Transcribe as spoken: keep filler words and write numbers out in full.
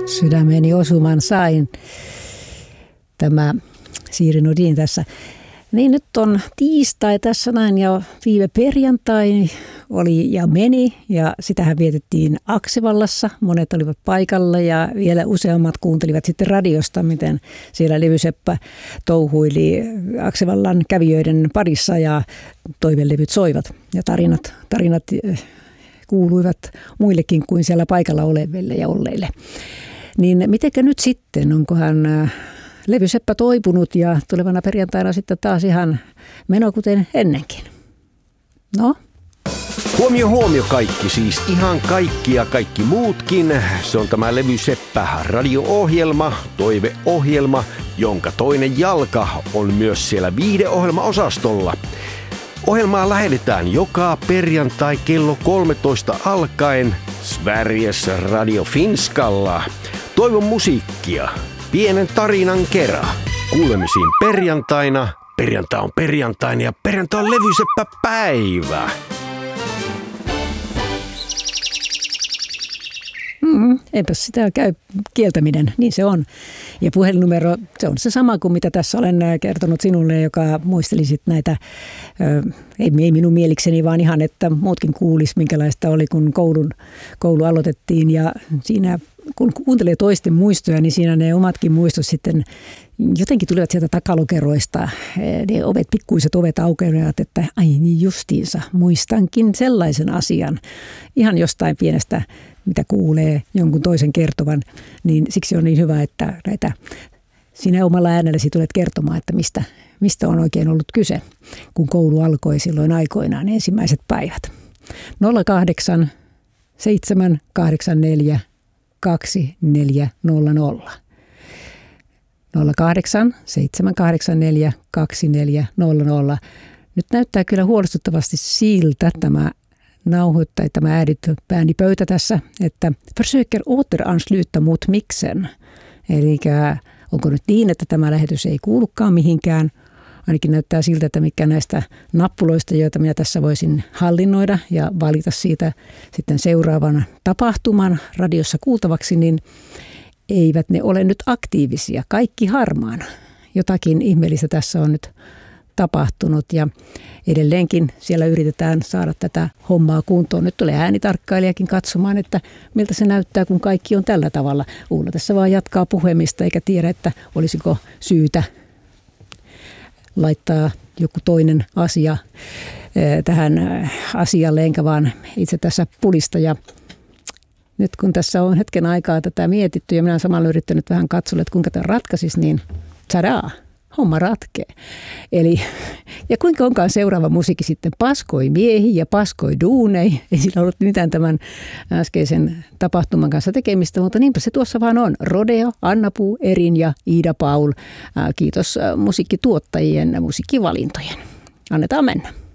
Sydämeni osuman sain. Tämä Siiri Nordin tässä. Niin nyt on tiistai tässä näin ja viime perjantai oli ja meni ja sitähän vietettiin Aksevallassa. Monet olivat paikalla ja vielä useammat kuuntelivat sitten radiosta, miten siellä Levyseppä touhuili Aksevallan kävijöiden parissa ja toivelevyt soivat ja tarinat, tarinat kuuluivat muillekin kuin siellä paikalla oleville ja olleille. Niin mitenkä nyt sitten, onkohan Levyseppä toipunut ja tulevana perjantaina sitten taas ihan meno kuten ennenkin? No? Huomio, huomio kaikki, siis ihan kaikki ja kaikki muutkin. Se on tämä Levyseppä radio-ohjelma, toiveohjelma, jonka toinen jalka on myös siellä viihdeohjelma-osastolla. Ohjelmaa lähetetään joka perjantai kello kolmetoista alkaen Sveriges Radio Finskalla. Toivon musiikkia, pienen tarinan kerran. Kuulemisiin perjantaina. Perjantai on perjantaina ja perjantai on Levyseppä päivä. Mm, eipä sitä käy kieltäminen, niin se on. Ja puhelinnumero, se on se sama kuin mitä tässä olen kertonut sinulle, joka muistelisit näitä, ei, ei minun mielikseni, vaan ihan, että muutkin kuulis, minkälaista oli, kun koulun, koulu aloitettiin. Ja siinä, kun kuuntelee toisten muistoja, niin siinä ne omatkin muistot sitten jotenkin tulivat sieltä takalokeroista. Ne ovet, pikkuiset ovet aukenevat, että ai niin justiinsa, muistankin sellaisen asian. Ihan jostain pienestä, mitä kuulee jonkun toisen kertovan, niin siksi on niin hyvä, että näitä sinä omalla äänelläsi tulet kertomaan, että mistä, mistä on oikein ollut kyse, kun koulu alkoi silloin aikoinaan ensimmäiset päivät. nolla kahdeksan seitsemän kahdeksan neljä kaksi neljä nolla nolla. nolla kahdeksan seitsemän kahdeksan neljä kaksi neljä nolla nolla. Nyt näyttää kyllä huolestuttavasti siltä tämä nauhoit tai tämä äänit äänipöytä tässä, että försöker återansluta mot mixen. Eli onko nyt niin, että tämä lähetys ei kuulukaan mihinkään. Ainakin näyttää siltä, että mikä näistä nappuloista, joita minä tässä voisin hallinnoida ja valita siitä sitten seuraavan tapahtuman radiossa kuultavaksi, niin eivät ne ole nyt aktiivisia. Kaikki harmaana. Jotakin ihmeellistä tässä on nyt tapahtunut ja edelleenkin siellä yritetään saada tätä hommaa kuntoon. Nyt tulee äänitarkkailijakin katsomaan, että miltä se näyttää, kun kaikki on tällä tavalla. Ulla tässä vaan jatkaa puhemista eikä tiedä, että olisiko syytä laittaa joku toinen asia tähän asialle, enkä vaan itse tässä pulista. Ja nyt kun tässä on hetken aikaa tätä mietitty ja minä olen samalla yrittänyt vähän katsoa, että kuinka tämä ratkaisisi, niin tsadaa! Homma ratkee. Eli, ja kuinka onkaan seuraava musiikki sitten paskoi miehi ja paskoi duunei. Ei sillä ollut mitään tämän äskeisen tapahtuman kanssa tekemistä, mutta niinpä se tuossa vaan on. Rodeo, Anna Puu, Erin ja Iida Paul. Kiitos musiikkituottajien musiikkivalintojen. Annetaan mennä.